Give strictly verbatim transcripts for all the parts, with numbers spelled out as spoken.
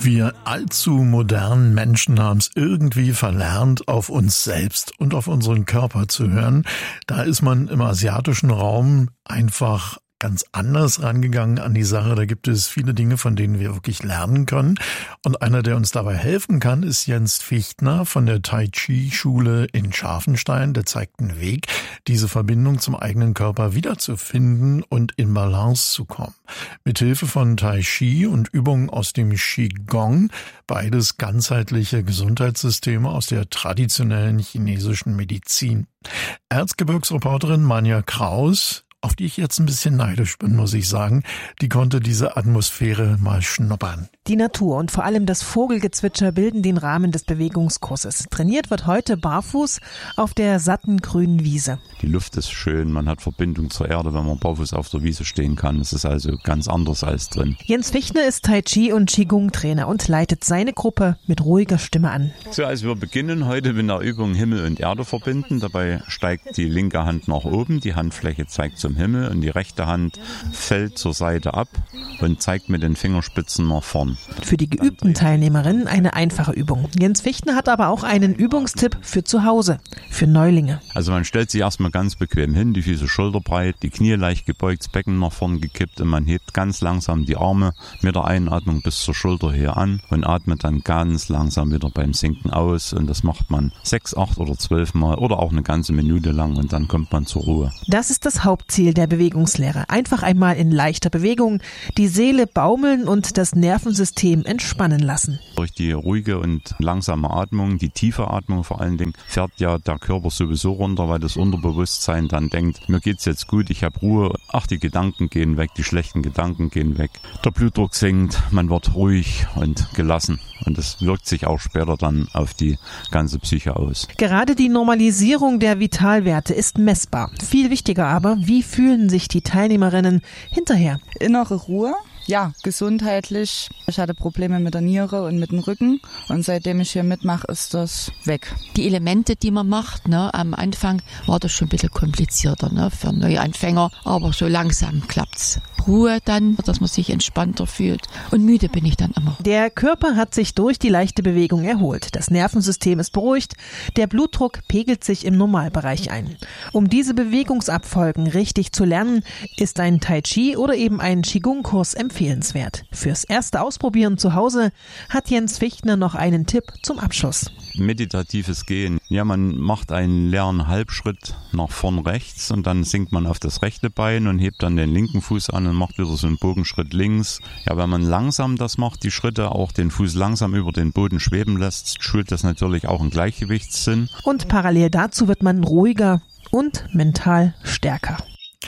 Wir allzu modernen Menschen haben es irgendwie verlernt, auf uns selbst und auf unseren Körper zu hören. Da ist man im asiatischen Raum einfach ganz anders rangegangen an die Sache. Da gibt es viele Dinge, von denen wir wirklich lernen können. Und einer, der uns dabei helfen kann, ist Jens Fichtner von der Tai Chi Schule in Scharfenstein. Der zeigt einen Weg, diese Verbindung zum eigenen Körper wiederzufinden und in Balance zu kommen. Mithilfe von Tai Chi und Übungen aus dem Qigong, beides ganzheitliche Gesundheitssysteme aus der traditionellen chinesischen Medizin. Erzgebirgsreporterin Manja Kraus, auf die ich jetzt ein bisschen neidisch bin, muss ich sagen, die konnte diese Atmosphäre mal schnuppern. Die Natur und vor allem das Vogelgezwitscher bilden den Rahmen des Bewegungskurses. Trainiert wird heute barfuß auf der satten grünen Wiese. Die Luft ist schön, man hat Verbindung zur Erde, wenn man barfuß auf der Wiese stehen kann. Das ist also ganz anders als drin. Jens Fichtner ist Tai Chi und Qigong-Trainer und leitet seine Gruppe mit ruhiger Stimme an. So, also wir beginnen heute mit der Übung Himmel und Erde verbinden. Dabei steigt die linke Hand nach oben, die Handfläche zeigt zum Himmel und die rechte Hand fällt zur Seite ab und zeigt mit den Fingerspitzen nach vorn. Für die geübten Teilnehmerinnen eine einfache Übung. Jens Fichtner hat aber auch einen Übungstipp für zu Hause, für Neulinge. Also man stellt sich erstmal ganz bequem hin, die Füße schulterbreit, die Knie leicht gebeugt, das Becken nach vorn gekippt und man hebt ganz langsam die Arme mit der Einatmung bis zur Schulterhöhe an und atmet dann ganz langsam wieder beim Sinken aus. Und das macht man sechs, acht oder zwölf Mal oder auch eine ganze Minute lang und dann kommt man zur Ruhe. Das ist das Hauptziel der Bewegungslehre. Einfach einmal in leichter Bewegung die Seele baumeln und das Nervensystem entspannen lassen. Durch die ruhige und langsame Atmung, die tiefe Atmung vor allen Dingen, fährt ja der Körper sowieso runter, weil das Unterbewusstsein dann denkt, mir geht's jetzt gut, ich habe Ruhe, ach, die Gedanken gehen weg, die schlechten Gedanken gehen weg. Der Blutdruck sinkt, man wird ruhig und gelassen und das wirkt sich auch später dann auf die ganze Psyche aus. Gerade die Normalisierung der Vitalwerte ist messbar. Viel wichtiger aber, wie fühlen sich die Teilnehmerinnen hinterher? Innere Ruhe. Ja, gesundheitlich. Ich hatte Probleme mit der Niere und mit dem Rücken und seitdem ich hier mitmache, ist das weg. Die Elemente, die man macht, ne, am Anfang war das schon ein bisschen komplizierter, ne, für Neuanfänger, aber so langsam klappt's. Ruhe dann, dass man sich entspannter fühlt und müde bin ich dann immer. Der Körper hat sich durch die leichte Bewegung erholt. Das Nervensystem ist beruhigt, der Blutdruck pegelt sich im Normalbereich ein. Um diese Bewegungsabfolgen richtig zu lernen, ist ein Tai Chi oder eben ein Qigong-Kurs empfehlenswert. Fürs erste Ausprobieren zu Hause hat Jens Fichtner noch einen Tipp zum Abschluss. Meditatives Gehen. Ja, man macht einen leeren Halbschritt nach vorn rechts und dann sinkt man auf das rechte Bein und hebt dann den linken Fuß an und macht wieder so einen Bogenschritt links. Ja, wenn man langsam das macht, die Schritte, auch den Fuß langsam über den Boden schweben lässt, schult das natürlich auch einen Gleichgewichtssinn. Und parallel dazu wird man ruhiger und mental stärker.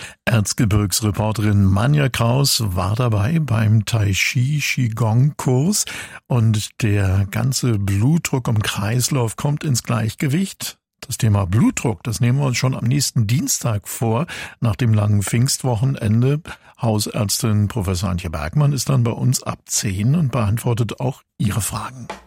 Erzgebirgsreporterin Manja Kraus war dabei beim Tai Chi Qigong Kurs und der ganze Blutdruck im Kreislauf kommt ins Gleichgewicht. Das Thema Blutdruck, das nehmen wir uns schon am nächsten Dienstag vor, nach dem langen Pfingstwochenende. Hausärztin Professor Antje Bergmann ist dann bei uns ab zehn und beantwortet auch Ihre Fragen.